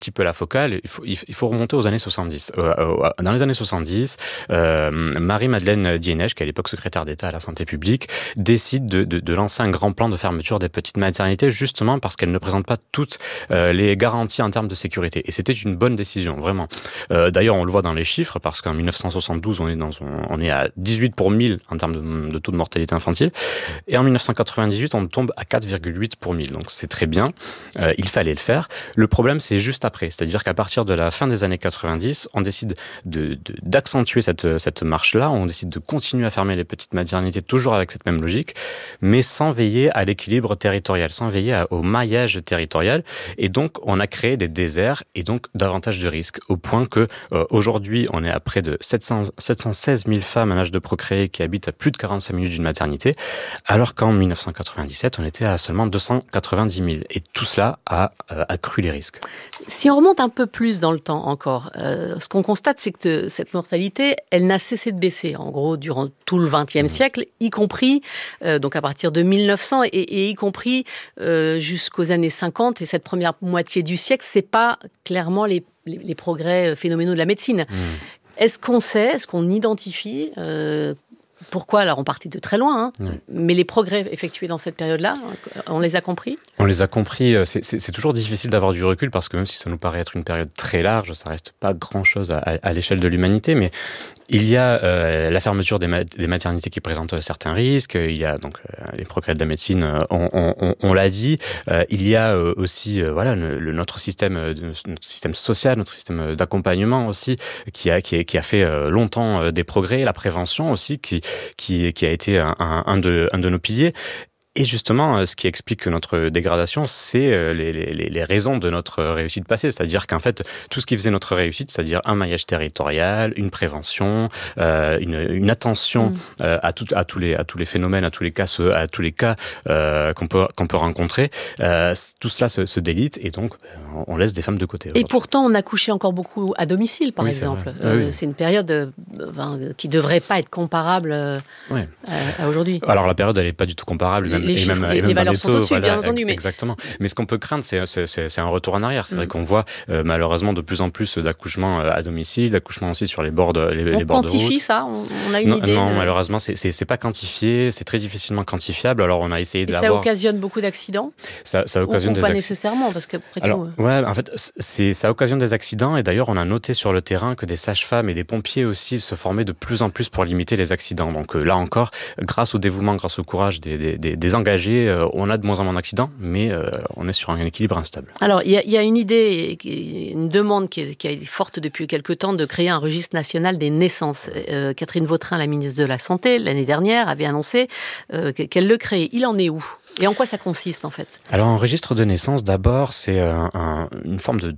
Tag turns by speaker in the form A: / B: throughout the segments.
A: petit peu la focale, il faut remonter aux années 70. Dans les années 70, Marie-Madeleine Dienesch, qui est à l'époque secrétaire d'État à la santé publique, décide de lancer un grand plan de fermeture des petites maternités, justement parce qu'elles ne présentent pas toutes les garanties en termes de sécurité. Et c'était une bonne décision, vraiment. D'ailleurs, on le voit dans les chiffres, parce qu'en 1972, on est à 18 pour 1000 en termes de taux de mortalité infantile. Et en 1998, on tombe à 4,8 pour 1000. Donc c'est très bien. Il fallait le faire. Le problème, c'est juste après. C'est-à-dire qu'à partir de la fin des années 90, on décide d'accentuer cette marche-là. On décide de continuer à fermer les petites maternités, toujours avec cette même logique, mais sans veiller à l'équilibre territorial, sans veiller au maillage territorial. Et donc, on a créé des déserts et donc davantage de risques, au point que aujourd'hui, on est à près de 716 000 femmes en âge de procréer qui habitent à plus de 45 minutes d'une maternité, alors qu'en 1997, on était à seulement 290 000. Et tout cela a accru les risques.
B: Si on remonte un peu plus dans le temps encore, ce qu'on constate, c'est que cette mortalité, elle n'a cessé de baisser, en gros, durant tout le XXe siècle, y compris donc à partir de 1900 et y compris jusqu'aux années 50. Et cette première moitié du siècle, c'est pas clairement les progrès phénoménaux de la médecine. Est-ce qu'on identifie pourquoi, alors on partait de très loin, mais les progrès effectués dans cette période-là, on les a compris ?
A: On les a compris. C'est toujours difficile d'avoir du recul parce que même si ça nous paraît être une période très large, ça reste pas grand-chose à l'échelle de l'humanité, mais il y a la fermeture des maternités qui présentent certains risques. Il y a donc les progrès de la médecine, on l'a dit. Il y a aussi notre système social, notre système d'accompagnement aussi, qui a fait longtemps des progrès. La prévention aussi, qui a été un de nos piliers. Et justement, ce qui explique notre dégradation, c'est les raisons de notre réussite passée. C'est-à-dire qu'en fait, tout ce qui faisait notre réussite, c'est-à-dire un maillage territorial, une prévention, une attention à tous les phénomènes, à tous les cas qu'on peut rencontrer, tout cela se délite et donc on laisse des femmes de côté.
B: Et pourtant, on accouchait encore beaucoup à domicile, par exemple. C'est une période qui ne devrait pas être comparable à aujourd'hui.
A: Alors la période, elle n'est pas du tout comparable.
B: Les valeurs sont au-dessus, bien entendu. Mais...
A: Exactement. Mais ce qu'on peut craindre, c'est un retour en arrière. C'est vrai qu'on voit malheureusement de plus en plus d'accouchements à domicile, d'accouchements aussi sur les bords de route.
B: On quantifie ça ? On a une idée ?
A: Non, malheureusement, c'est pas quantifié. C'est très difficilement quantifiable. Alors on a essayé de l'avoir.
B: Ça occasionne beaucoup d'accidents ?
A: Ça occasionne
B: pas nécessairement, parce qu'après tout...
A: Ouais, en fait, ça occasionne des accidents. Et d'ailleurs, on a noté sur le terrain que des sages-femmes et des pompiers aussi se formaient de plus en plus pour limiter les accidents. Donc là encore, grâce au dévouement, grâce au courage des engagés, on a de moins en moins d'accidents, mais on est sur un équilibre instable.
B: Alors, il y a une idée, une demande qui est forte depuis quelque temps de créer un registre national des naissances. Catherine Vautrin, la ministre de la Santé, l'année dernière, avait annoncé qu'elle le créait. Il en est où ? Et en quoi ça consiste, en fait ?
A: Alors, un registre de naissance, d'abord, c'est une forme de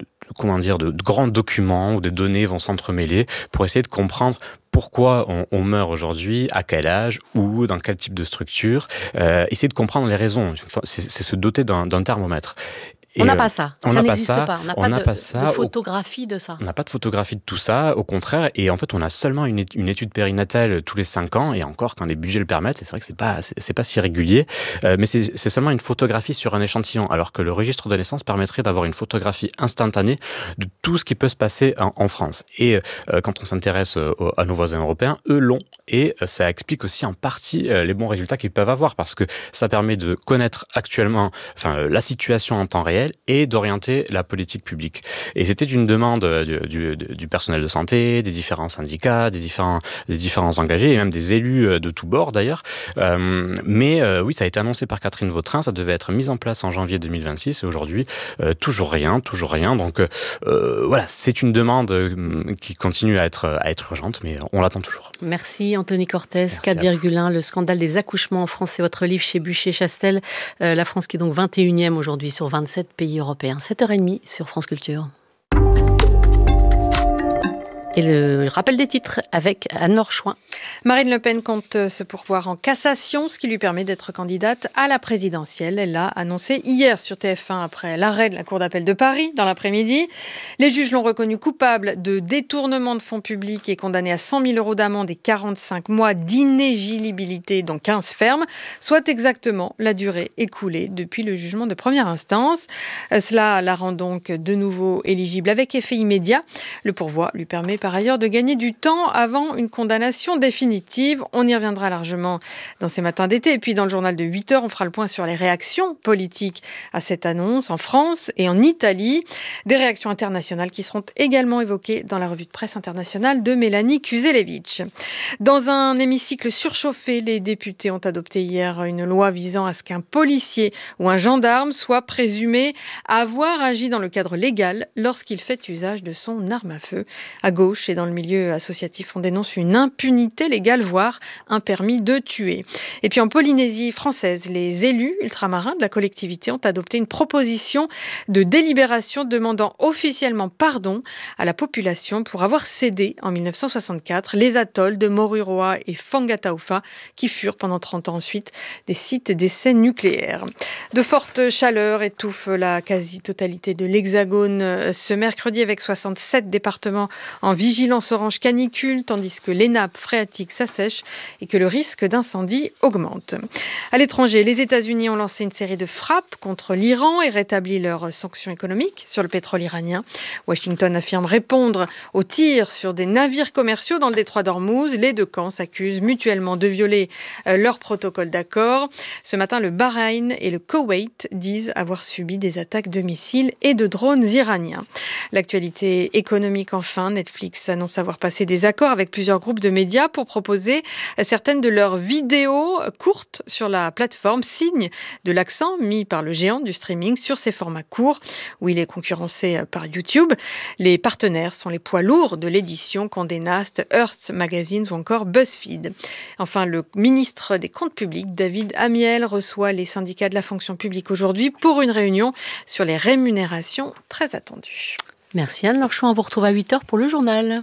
A: grands documents où des données vont s'entremêler pour essayer de comprendre pourquoi on meurt aujourd'hui, à quel âge, où, dans quel type de structure. Essayer de comprendre les raisons. C'est se doter d'un thermomètre.
B: On n'a pas ça. Ça n'existe pas. On n'a pas de photographie de ça.
A: On n'a pas de photographie de tout ça, au contraire. Et en fait, on a seulement une étude périnatale tous les 5 ans. Et encore, quand les budgets le permettent, c'est vrai que c'est pas si régulier. Mais c'est seulement une photographie sur un échantillon. Alors que le registre de naissance permettrait d'avoir une photographie instantanée de tout ce qui peut se passer en France. Et quand on s'intéresse à nos voisins européens, eux l'ont. Et ça explique aussi en partie les bons résultats qu'ils peuvent avoir. Parce que ça permet de connaître actuellement la situation en temps réel et d'orienter la politique publique. Et c'était une demande du personnel de santé, des différents syndicats, des différents engagés et même des élus de tous bords d'ailleurs. Mais oui, ça a été annoncé par Catherine Vautrin, ça devait être mis en place en janvier 2026 et aujourd'hui, toujours rien. Donc voilà, c'est une demande qui continue à être urgente, mais on l'attend toujours.
B: Merci Anthony Cortès. 4,1, le scandale des accouchements en France, c'est votre livre chez Bucher-Chastel. La France qui est donc 21e aujourd'hui sur 27 pays européens. 7h30 sur France Culture. Et le rappel des titres avec Anne-Laure Chouin.
C: Marine Le Pen compte se pourvoir en cassation, ce qui lui permet d'être candidate à la présidentielle. Elle l'a annoncé hier sur TF1 après l'arrêt de la Cour d'appel de Paris dans l'après-midi. Les juges l'ont reconnue coupable de détournement de fonds publics et condamnée à 100 000 € d'amende et 45 mois d'inéligibilité, dont 15 fermes, soit exactement la durée écoulée depuis le jugement de première instance. Cela la rend donc de nouveau éligible avec effet immédiat. Le pourvoi lui permet par ailleurs de gagner du temps avant une condamnation définitive. On y reviendra largement dans ces matins d'été. Et puis dans le journal de 8h, on fera le point sur les réactions politiques à cette annonce en France et en Italie. Des réactions internationales qui seront également évoquées dans la revue de presse internationale de Mélanie Kuzelevich. Dans un hémicycle surchauffé, les députés ont adopté hier une loi visant à ce qu'un policier ou un gendarme soit présumé avoir agi dans le cadre légal lorsqu'il fait usage de son arme à feu. À gauche et dans le milieu associatif, on dénonce une impunité légale, voire un permis de tuer. Et puis en Polynésie française, les élus ultramarins de la collectivité ont adopté une proposition de délibération demandant officiellement pardon à la population pour avoir cédé en 1964 les atolls de Moruroa et Fangataufa qui furent pendant 30 ans ensuite des sites d'essais nucléaires. De fortes chaleurs étouffent la quasi-totalité de l'Hexagone ce mercredi avec 67 départements en vigilance orange canicule, tandis que les nappes phréatiques s'assèchent et que le risque d'incendie augmente. À l'étranger, les États-Unis ont lancé une série de frappes contre l'Iran et rétabli leurs sanctions économiques sur le pétrole iranien. Washington affirme répondre aux tirs sur des navires commerciaux dans le détroit d'Ormuz. Les deux camps s'accusent mutuellement de violer leur protocole d'accord. Ce matin, le Bahreïn et le Koweït disent avoir subi des attaques de missiles et de drones iraniens. L'actualité économique enfin, Netflix annonce avoir passé des accords avec plusieurs groupes de médias pour proposer certaines de leurs vidéos courtes sur la plateforme, signe de l'accent mis par le géant du streaming sur ces formats courts où il est concurrencé par YouTube. Les partenaires sont les poids lourds de l'édition Condé Nast, Hearst Magazines ou encore BuzzFeed. Enfin, le ministre des Comptes publics, David Amiel, reçoit les syndicats de la fonction publique aujourd'hui pour une réunion sur les rémunérations très attendues.
B: Merci Anne Lorchon, on vous retrouve à 8h pour le journal.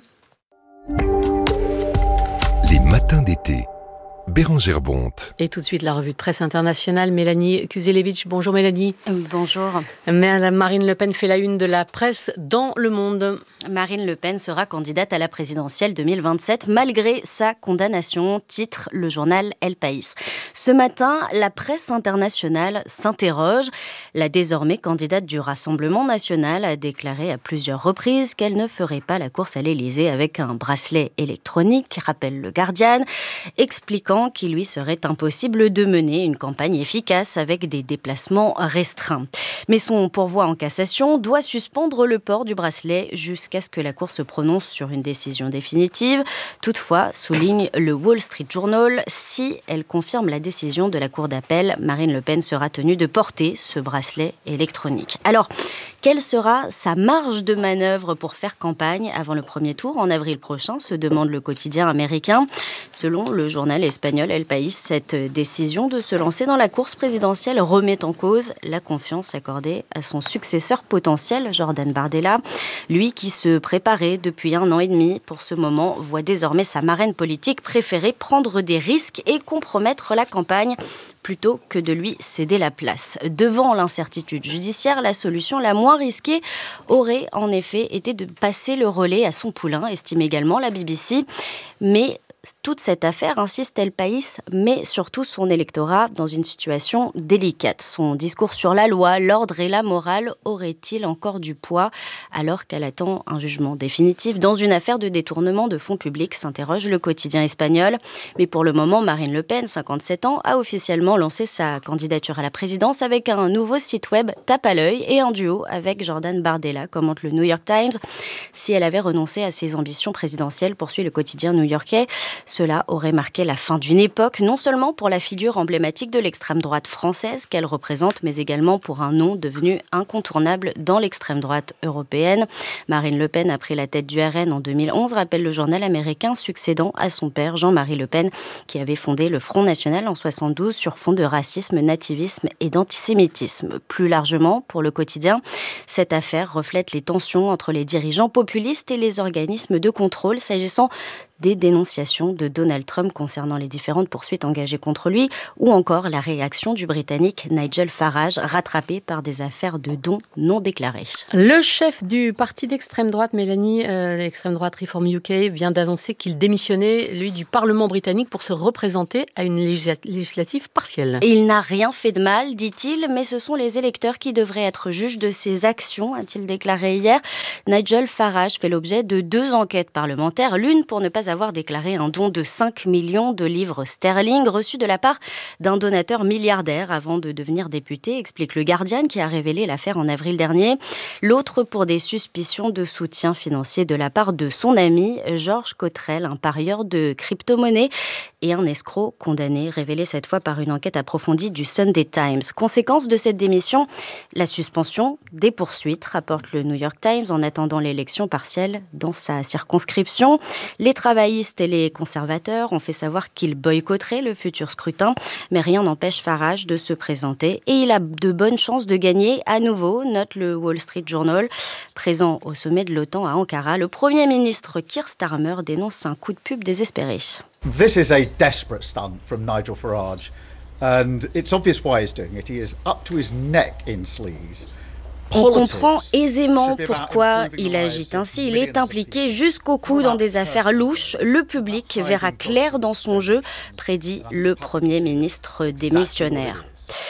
D: Les matins d'été. Bérengère Bonte.
B: Et tout de suite, la revue de presse internationale, Mélanie Kuzelevich. Bonjour Mélanie.
E: Bonjour.
B: Marine Le Pen fait la une de la presse dans Le Monde.
E: Marine Le Pen sera candidate à la présidentielle 2027 malgré sa condamnation, titre le journal El País. Ce matin, la presse internationale s'interroge. La désormais candidate du Rassemblement national a déclaré à plusieurs reprises qu'elle ne ferait pas la course à l'Élysée avec un bracelet électronique, rappelle le Guardian, expliquant qu'il lui serait impossible de mener une campagne efficace avec des déplacements restreints. Mais son pourvoi en cassation doit suspendre le port du bracelet jusqu'à ce que la Cour se prononce sur une décision définitive. Toutefois, souligne le Wall Street Journal, si elle confirme la décision de la Cour d'appel, Marine Le Pen sera tenue de porter ce bracelet électronique. Alors, quelle sera sa marge de manœuvre pour faire campagne avant le premier tour en avril prochain, se demande le quotidien américain. Selon le journal espagnol El País, cette décision de se lancer dans la course présidentielle remet en cause la confiance accordée à son successeur potentiel, Jordan Bardella. Lui qui se préparait depuis 1 an et demi pour ce moment, voit désormais sa marraine politique préférer prendre des risques et compromettre la campagne plutôt que de lui céder la place. Devant l'incertitude judiciaire, la solution la moins risquée aurait en effet été de passer le relais à son poulain, estime également la BBC. Mais toute cette affaire, insiste El País, met surtout son électorat dans une situation délicate. Son discours sur la loi, l'ordre et la morale aurait-il encore du poids alors qu'elle attend un jugement définitif dans une affaire de détournement de fonds publics, s'interroge le quotidien espagnol. Mais pour le moment, Marine Le Pen, 57 ans, a officiellement lancé sa candidature à la présidence avec un nouveau site web tape à l'œil et un duo avec Jordan Bardella, commente le New York Times. Si elle avait renoncé à ses ambitions présidentielles, poursuit le quotidien new-yorkais, cela aurait marqué la fin d'une époque, non seulement pour la figure emblématique de l'extrême droite française qu'elle représente, mais également pour un nom devenu incontournable dans l'extrême droite européenne. Marine Le Pen a pris la tête du RN en 2011, rappelle le journal américain, succédant à son père Jean-Marie Le Pen, qui avait fondé le Front National en 72 sur fond de racisme, nativisme et d'antisémitisme. Plus largement, pour le quotidien, cette affaire reflète les tensions entre les dirigeants populistes et les organismes de contrôle s'agissant des dénonciations de Donald Trump concernant les différentes poursuites engagées contre lui, ou encore la réaction du Britannique Nigel Farage, rattrapé par des affaires de dons non déclarés.
B: Le chef du parti d'extrême droite, Mélanie, l'extrême droite Reform UK, vient d'annoncer qu'il démissionnait, lui, du Parlement britannique pour se représenter à une législative partielle.
E: Et il n'a rien fait de mal, dit-il, mais ce sont les électeurs qui devraient être juges de ses actions, a-t-il déclaré hier. Nigel Farage fait l'objet de 2 enquêtes parlementaires, l'une pour ne pas avoir déclaré un don de 5 millions de livres sterling reçu de la part d'un donateur milliardaire avant de devenir député, explique le Guardian qui a révélé l'affaire en avril dernier. L'autre pour des suspicions de soutien financier de la part de son ami George Cottrell, un parieur de crypto-monnaie et un escroc condamné, révélé cette fois par une enquête approfondie du Sunday Times. Conséquence de cette démission, la suspension des poursuites, rapporte le New York Times, en attendant l'élection partielle dans sa circonscription. Les travaillistes et les conservateurs ont fait savoir qu'ils boycotteraient le futur scrutin, mais rien n'empêche Farage de se présenter et il a de bonnes chances de gagner à nouveau, note le Wall Street Journal. Présent au sommet de l'OTAN à Ankara, le Premier ministre Keir Starmer dénonce un coup de pub désespéré.
F: This is a desperate stunt from Nigel Farage, and it's obvious why he's doing it. He is up to his neck in sleaze.
E: On comprend aisément pourquoi il agite ainsi. Il est impliqué jusqu'au cou dans des affaires louches. Le public verra clair dans son jeu, prédit le Premier ministre démissionnaire.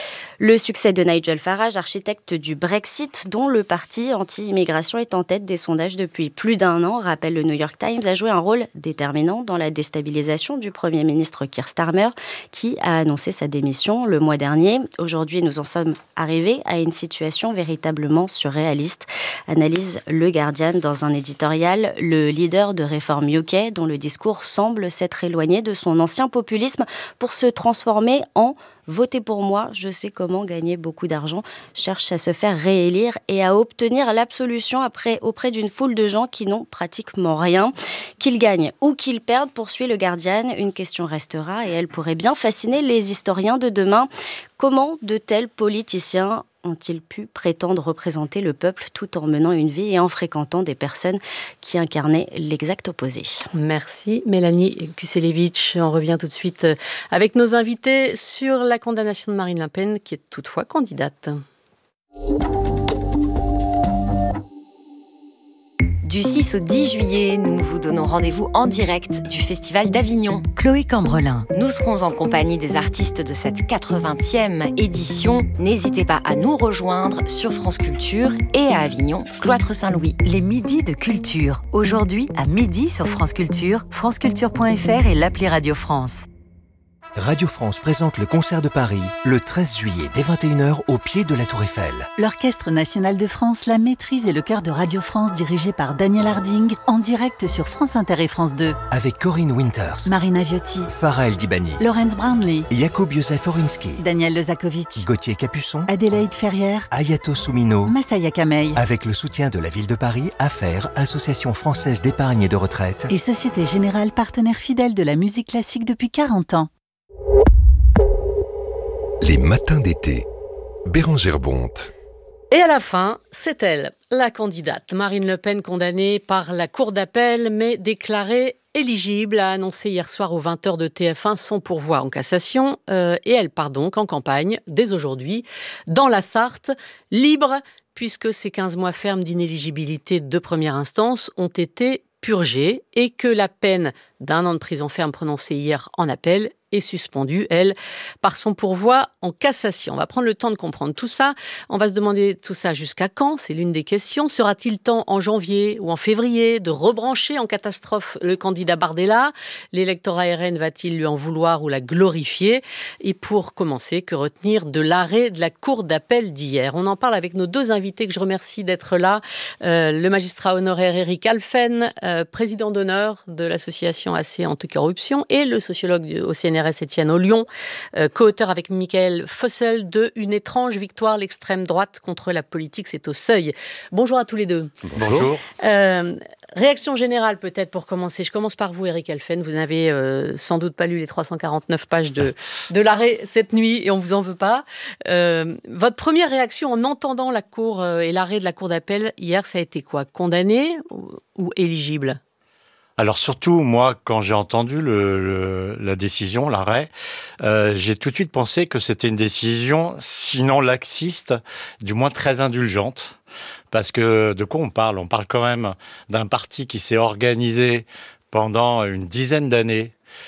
E: Le succès de Nigel Farage, architecte du Brexit, dont le parti anti-immigration est en tête des sondages depuis plus d'1 an, rappelle le New York Times, a joué un rôle déterminant dans la déstabilisation du Premier ministre Keir Starmer, qui a annoncé sa démission le mois dernier. Aujourd'hui, nous en sommes arrivés à une situation véritablement surréaliste, analyse le Guardian dans un éditorial. Le leader de Reform UK, dont le discours semble s'être éloigné de son ancien populisme pour se transformer en « votez pour moi, je sais comment gagner beaucoup d'argent », cherche à se faire réélire et à obtenir l'absolution auprès d'une foule de gens qui n'ont pratiquement rien. Qu'ils gagnent ou qu'ils perdent, poursuit le Guardian, une question restera et elle pourrait bien fasciner les historiens de demain. Comment de tels politiciens ont-ils pu prétendre représenter le peuple tout en menant une vie et en fréquentant des personnes qui incarnaient l'exact opposé?
B: Merci Mélanie Kuselevich. On revient tout de suite avec nos invités sur la condamnation de Marine Le Pen, qui est toutefois candidate.
G: Du 6 au 10 juillet, nous vous donnons rendez-vous en direct du Festival d'Avignon.
H: Chloé Cambrelin.
G: Nous serons en compagnie des artistes de cette 80e édition. N'hésitez pas à nous rejoindre sur France Culture et à Avignon, Cloître Saint-Louis.
H: Les midis de culture. Aujourd'hui, à midi sur France Culture, franceculture.fr et l'appli Radio France.
I: Radio France présente le concert de Paris le 13 juillet dès 21h au pied de la Tour Eiffel.
J: L'Orchestre national de France, la maîtrise et le chœur de Radio France dirigé par Daniel Harding en direct sur France Inter et France 2.
I: Avec Corinne Winters,
J: Marina Viotti,
I: Farah El Dibani,
J: Laurence Brownlee,
I: Jakub Józef Orinski,
J: Daniel Lezakovic,
I: Gauthier Capuçon,
J: Adélaïde Ferrière,
I: Ayato Soumino,
J: Massaya Kamei.
I: Avec le soutien de la ville de Paris, AFFAIRE, Association française d'épargne et de retraite,
J: et Société Générale, partenaire fidèle de la musique classique depuis 40 ans.
D: Les matins d'été. Bérengère Bonte.
B: Et à la fin, c'est elle, la candidate. Marine Le Pen, condamnée par la Cour d'appel, mais déclarée éligible, a annoncé hier soir aux 20h de TF1 son pourvoi en cassation. Et elle part donc en campagne, dès aujourd'hui, dans la Sarthe, libre, puisque ces 15 mois fermes d'inéligibilité de première instance ont été purgés et que la peine d'1 an de prison ferme prononcée hier en appel est suspendue, elle, par son pourvoi en cassation. On va prendre le temps de comprendre tout ça. On va se demander tout ça jusqu'à quand? C'est l'une des questions. Sera-t-il temps en janvier ou en février de rebrancher en catastrophe le candidat Bardella? L'électorat RN va-t-il lui en vouloir ou la glorifier? Et pour commencer, que retenir de l'arrêt de la Cour d'appel d'hier? On en parle avec nos 2 invités que je remercie d'être là. Le magistrat honoraire Éric Alphen, président d'honneur de l'association AC Anticorruption, et le sociologue au CNRS Étienne Ollion, co-auteur avec Michael Fossel de Une étrange victoire, l'extrême droite contre la politique, c'est au seuil. Bonjour à tous les deux.
A: Bonjour.
B: Réaction générale peut-être pour commencer. Je commence par vous, Éric Alphen. Vous n'avez sans doute pas lu les 349 pages de l'arrêt cette nuit et on ne vous en veut pas. Votre première réaction en entendant la Cour et l'arrêt de la Cour d'appel hier, ça a été quoi? Condamné ou éligible?
K: Alors surtout, moi, quand j'ai entendu la décision, l'arrêt, j'ai tout de suite pensé que c'était une décision, sinon laxiste, du moins très indulgente. Parce que de quoi on parle ? On parle quand même d'un parti qui s'est organisé pendant une dizaine d'années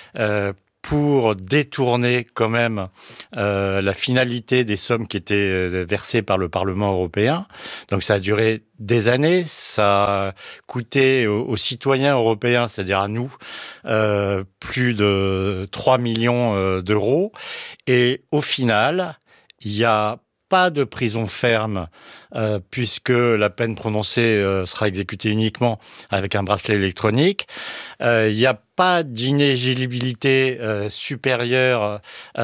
K: pour détourner quand même la finalité des sommes qui étaient versées par le Parlement européen. Donc ça a duré des années, ça a coûté aux citoyens européens, c'est-à-dire à nous, plus de 3 millions d'euros. Et au final, il y a pas de prison ferme, puisque la peine prononcée sera exécutée uniquement avec un bracelet électronique. Il n'y a pas d'inéligibilité supérieure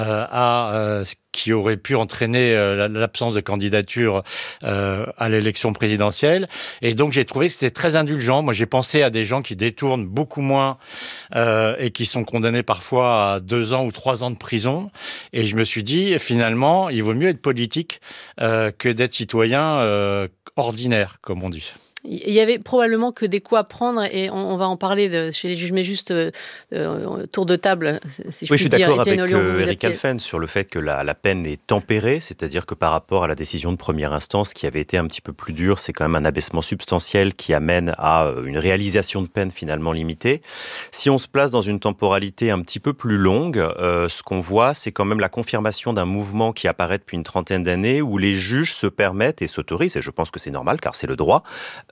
K: à ce qui aurait pu entraîner l'absence de candidature à l'élection présidentielle. Et donc, j'ai trouvé que c'était très indulgent. Moi, j'ai pensé à des gens qui détournent beaucoup moins et qui sont condamnés parfois à 2 ans ou 3 ans de prison. Et je me suis dit, finalement, il vaut mieux être politique que d'être citoyen ordinaire, comme on dit.
B: Il y avait probablement que des coups à prendre, et on va en parler chez les juges, mais juste tour de table, si je puis dire.
L: Oui, je suis d'accord
B: Étienne
L: avec
B: Ollion,
L: Eric Alphen sur le fait que la peine est tempérée, c'est-à-dire que par rapport à la décision de première instance qui avait été un petit peu plus dure, c'est quand même un abaissement substantiel qui amène à une réalisation de peine finalement limitée. Si on se place dans une temporalité un petit peu plus longue, ce qu'on voit, c'est quand même la confirmation d'un mouvement qui apparaît depuis une trentaine d'années où les juges se permettent et s'autorisent, et je pense que c'est normal car c'est le droit,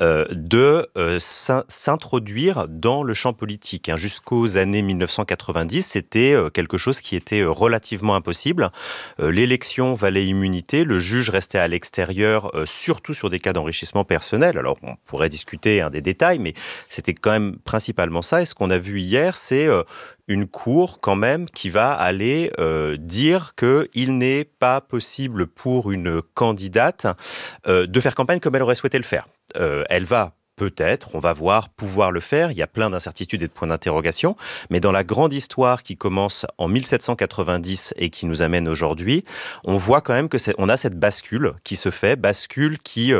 L: de s'introduire dans le champ politique. Jusqu'aux années 1990, c'était quelque chose qui était relativement impossible. L'élection valait immunité, le juge restait à l'extérieur, surtout sur des cas d'enrichissement personnel. Alors, on pourrait discuter des détails, mais c'était quand même principalement ça. Et ce qu'on a vu hier, c'est une cour quand même qui va aller dire qu'il n'est pas possible pour une candidate de faire campagne comme elle aurait souhaité le faire. Elle va peut-être, on va voir, pouvoir le faire. Il y a plein d'incertitudes et de points d'interrogation. Mais dans la grande histoire qui commence en 1790 et qui nous amène aujourd'hui, on voit quand même on a cette bascule qui se fait, bascule qui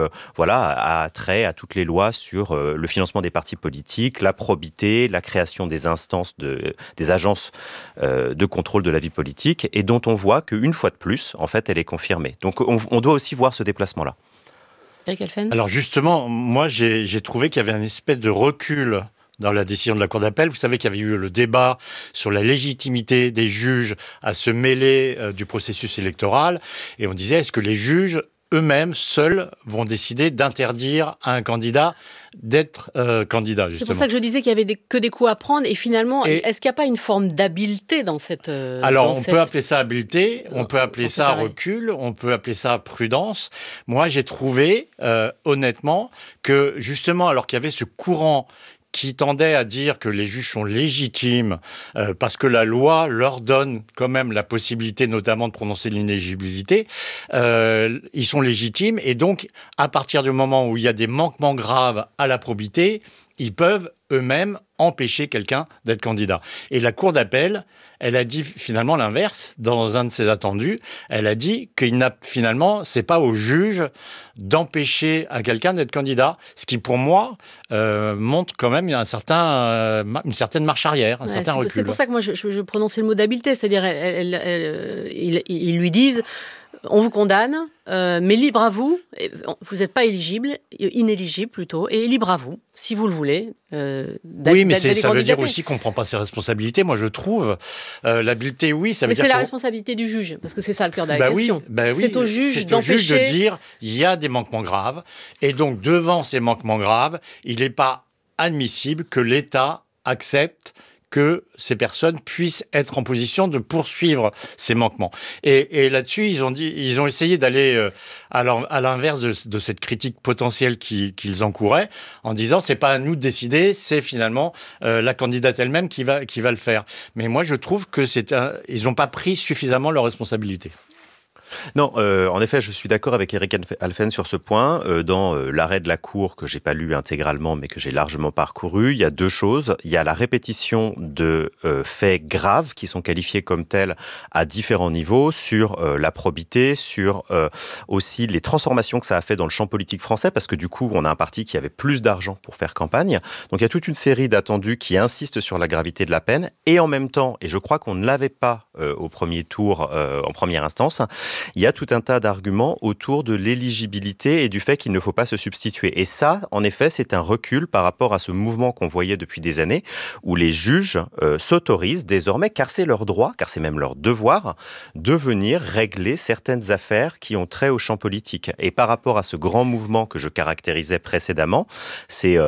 L: a trait à toutes les lois sur le financement des partis politiques, la probité, la création des instances, des agences de contrôle de la vie politique, et dont on voit qu'une fois de plus, en fait, elle est confirmée. Donc on doit aussi voir ce déplacement-là.
B: Eric Alphen ?
K: Alors justement, moi j'ai trouvé qu'il y avait une espèce de recul dans la décision de la Cour d'appel. Vous savez qu'il y avait eu le débat sur la légitimité des juges à se mêler du processus électoral. Et on disait, est-ce que les juges eux-mêmes, seuls, vont décider d'interdire à un candidat d'être candidat, justement.
B: C'est pour ça que je disais qu'il y avait que des coups à prendre. Et finalement, est-ce qu'il n'y a pas une forme d'habileté dans cette...
K: Alors, peut appeler ça habileté, on peut appeler ça recul, on peut appeler ça prudence. Moi, j'ai trouvé, honnêtement, que justement, alors qu'il y avait ce courant qui tendait à dire que les juges sont légitimes parce que la loi leur donne quand même la possibilité notamment de prononcer l'inéligibilité, ils sont légitimes, et donc à partir du moment où il y a des manquements graves à la probité, ils peuvent eux-mêmes empêcher quelqu'un d'être candidat. Et la Cour d'appel, elle a dit finalement l'inverse, dans un de ses attendus, elle a dit finalement, c'est pas au juge d'empêcher à quelqu'un d'être candidat, ce qui pour moi montre quand même une certaine marche arrière, un certain recul.
B: C'est pour ça que moi je prononçais le mot d'habileté, c'est-à-dire ils lui disent... On vous condamne, mais libre à vous, vous n'êtes pas inéligible plutôt, et libre à vous, si vous le voulez.
K: Oui, mais ça veut dire aussi qu'on ne prend pas ses responsabilités, moi je trouve. L'habileté, oui, ça veut dire...
B: Mais c'est la responsabilité du juge, parce que c'est ça le cœur de la question.
K: Oui,
B: c'est au juge d'empêcher...
K: C'est au juge de dire, il y a des manquements graves, et donc devant ces manquements graves, il n'est pas admissible que l'État accepte que ces personnes puissent être en position de poursuivre ces manquements. Et là-dessus, ils ont essayé d'aller à l'inverse de cette critique potentielle qu'ils encouraient, en disant c'est pas à nous de décider, c'est finalement la candidate elle-même qui va le faire. Mais moi, je trouve que ils n'ont pas pris suffisamment leurs responsabilités.
L: Non, en effet, je suis d'accord avec Eric Alphen sur ce point. Dans l'arrêt de la Cour, que j'ai pas lu intégralement, mais que j'ai largement parcouru, il y a deux choses. Il y a la répétition de faits graves qui sont qualifiés comme tels à différents niveaux, sur la probité, sur aussi les transformations que ça a fait dans le champ politique français, parce que du coup, on a un parti qui avait plus d'argent pour faire campagne. Donc il y a toute une série d'attendus qui insistent sur la gravité de la peine, et en même temps, et je crois qu'on ne l'avait pas au premier tour, en première instance, il y a tout un tas d'arguments autour de l'éligibilité et du fait qu'il ne faut pas se substituer. Et ça, en effet, c'est un recul par rapport à ce mouvement qu'on voyait depuis des années, où les juges s'autorisent désormais, car c'est leur droit, car c'est même leur devoir, de venir régler certaines affaires qui ont trait au champ politique. Et par rapport à ce grand mouvement que je caractérisais précédemment, c'est